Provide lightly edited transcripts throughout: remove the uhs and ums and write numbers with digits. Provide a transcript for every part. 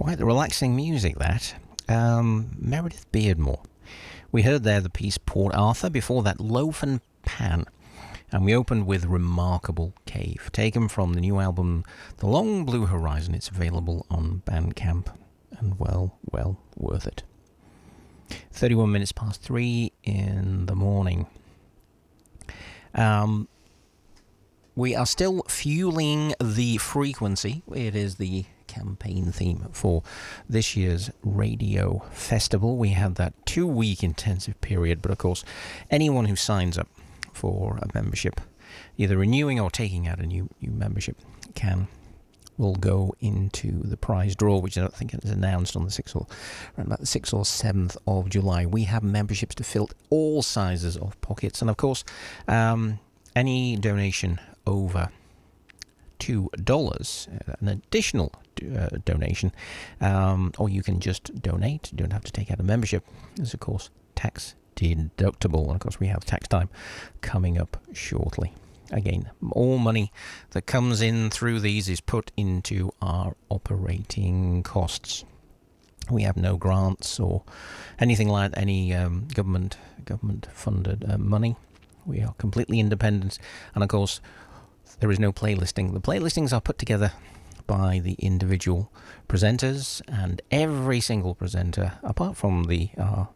Quite the relaxing music, that. Meredith Beardmore. We heard there the piece Port Arthur, before that Loaf and Pan. And we opened with Remarkable Cave, taken from the new album The Long Blue Horizon. It's available on Bandcamp, and well worth it. 31 minutes past 3 in the morning. We are still fueling the frequency. It is the campaign theme for this year's radio festival. We had that 2-week intensive period, but of course, anyone who signs up for a membership, either renewing or taking out a new membership, will go into the prize draw, which I don't think is announced on the 6th or around about the 6th or 7th of July. We have memberships to fill all sizes of pockets, and of course, any donation over $2, an additional donation, or you can just donate. You don't have to take out a membership. Is of course tax deductible, and of course we have tax time coming up shortly. Again, all money that comes in through these is put into our operating costs. We have no grants or anything like any government funded money. We are completely independent, and of course there is no playlisting. The playlistings are put together by the individual presenters, and every single presenter, apart from the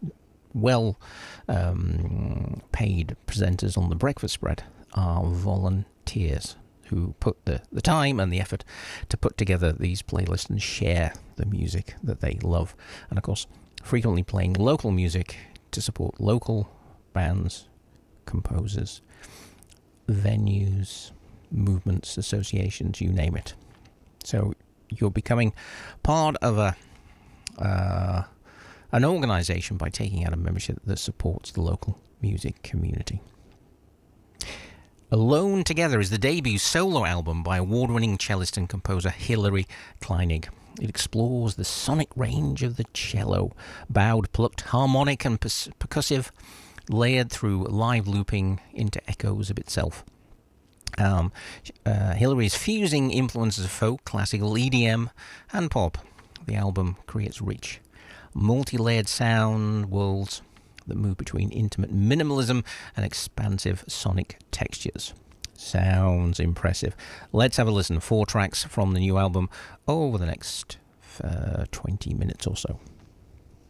paid presenters on the breakfast spread, are volunteers who put the time and the effort to put together these playlists and share the music that they love. And of course, frequently playing local music to support local bands, composers, venues, movements, associations, you name it. So you're becoming part of an organization by taking out a membership that supports the local music community. Alone Together is the debut solo album by award-winning cellist and composer Hilary Kleinig. It explores the sonic range of the cello, bowed, plucked, harmonic and percussive, layered through live looping into echoes of itself. Hilary is fusing influences of folk, classical, EDM, and pop. The album creates rich, multi-layered sound worlds that move between intimate minimalism and expansive sonic textures. Sounds impressive. Let's have a listen. 4 tracks from the new album over the next 20 minutes or so.